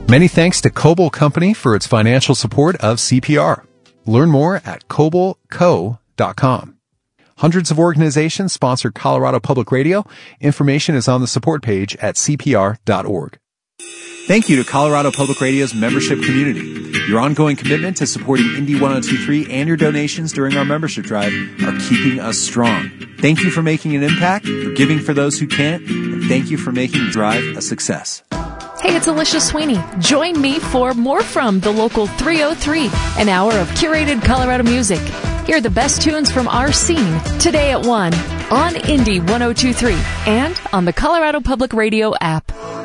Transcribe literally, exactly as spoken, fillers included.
Many thanks to Coble Company for its financial support of C P R. Learn more at coble co dot com. Hundreds of organizations sponsor Colorado Public Radio. Information is on the support page at c p r dot org. Thank you to Colorado Public Radio's membership community. Your ongoing commitment to supporting Indy one oh two point three and your donations during our membership drive are keeping us strong. Thank you for making an impact, for giving for those who can't, and thank you for making the drive a success. Hey, it's Alicia Sweeney. Join me for More From the Local three oh three, an hour of curated Colorado music. Hear the best tunes from our scene today at one on Indy one oh two point three and on the Colorado Public Radio app.